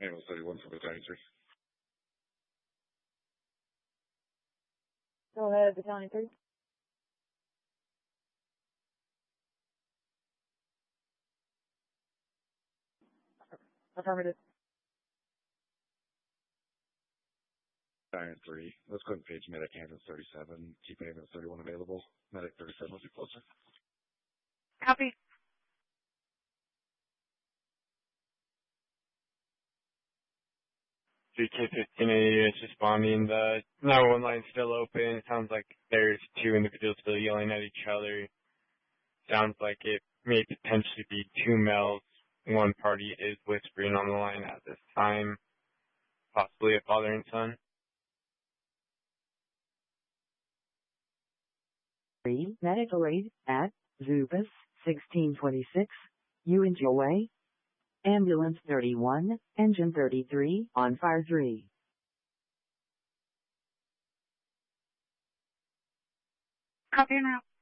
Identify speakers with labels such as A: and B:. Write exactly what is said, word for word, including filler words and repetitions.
A: Ambulance thirty-one for Battalion three.
B: Go ahead, Battalion three. Affirmative.
A: Battalion three. Let's go ahead and page medic ambulance thirty-seven. Keep ambulance thirty-one available. Medic thirty-seven will be closer.
C: Copy.
D: K fifteen eighty is responding. The nine one one line's still open. It sounds like there's two individuals still yelling at each other. Sounds like it may potentially be two males. One party is whispering on the line at this time, possibly a father and son.
E: Three medical aid at Zupus sixteen twenty-six. You enjoy. Ambulance thirty-one, engine thirty-three, on fire three.
C: Copy now.